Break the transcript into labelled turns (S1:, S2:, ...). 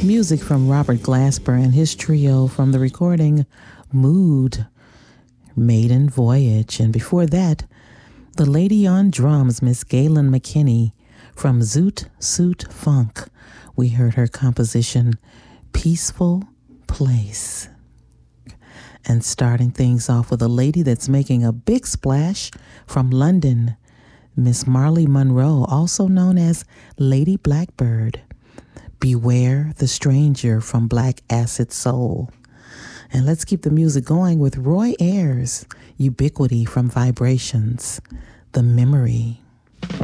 S1: Music from Robert Glasper and his trio from the recording Mood, Maiden Voyage. And before that, the lady on drums, Miss Galen McKinney from Zoot Suit Funk. We heard her composition, Peaceful Place. And starting things off with a lady that's making a big splash from London, Miss Marley Monroe, also known as Lady Blackbird. Beware the Stranger from Black Acid Soul. And let's keep the music going with Roy Ayers, Ubiquity from Vibrations, The Memory.